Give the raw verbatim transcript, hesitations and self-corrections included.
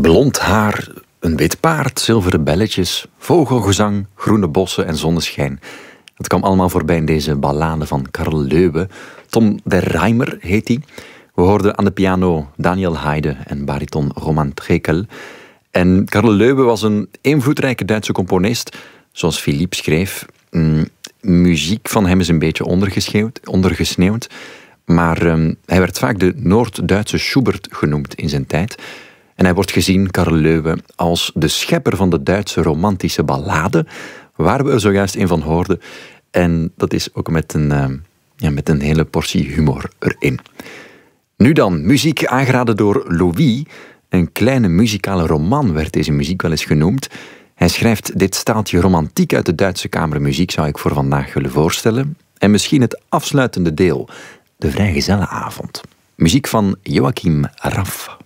Blond haar, een wit paard, zilveren belletjes, vogelgezang, groene bossen en zonneschijn. Het kwam allemaal voorbij in deze ballade van Karl Loewe. Tom der Reimer heet hij. We hoorden aan de piano Daniel Haide en bariton Roman Trekel. En Karl Loewe was een invloedrijke Duitse componist. Zoals Philippe schreef, mm, muziek van hem is een beetje ondergesneeuwd, ondergesneeuwd. Maar um, hij werd vaak de Noord-Duitse Schubert genoemd in zijn tijd. En hij wordt gezien, Karl Loewe, als de schepper van de Duitse romantische ballade, waar we er zojuist een van hoorden. En dat is ook met een, uh, ja, met een hele portie humor erin. Nu dan, muziek aangeraden door Louis. Een kleine muzikale roman werd deze muziek wel eens genoemd. Hij schrijft dit staaltje romantiek uit de Duitse kamermuziek, zou ik voor vandaag willen voorstellen. En misschien het afsluitende deel, de vrijgezellenavond. Muziek van Joachim Raff.